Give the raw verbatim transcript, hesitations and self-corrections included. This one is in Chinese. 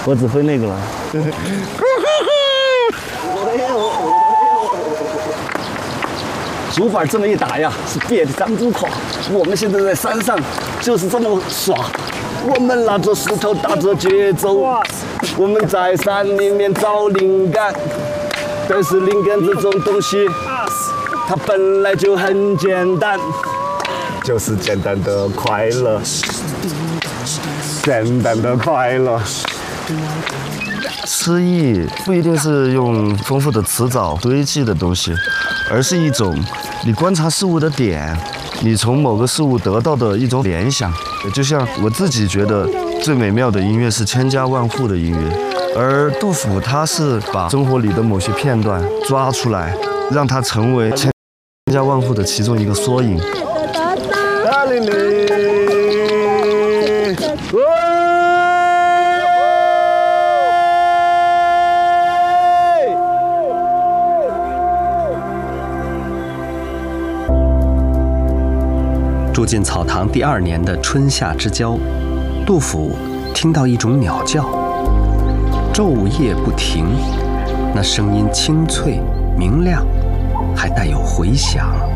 我只会那个了。竹板这么一打呀，是别的张住垮。我们现在在山上，就是这么耍。我们拿着石头打着节奏，我们在山里面找灵感。但是灵感这种东西，它本来就很简单，就是简单的快乐，简单的快乐。诗意不一定是用丰富的词藻堆砌的东西，而是一种你观察事物的点，你从某个事物得到的一种联想。就像我自己觉得最美妙的音乐是千家万户的音乐，而杜甫他是把生活里的某些片段抓出来，让它成为千家万户的其中一个缩影。 住进草堂第二年的春夏之交，杜甫听到一种鸟叫，昼夜不停，那声音清脆明亮，还带有回响。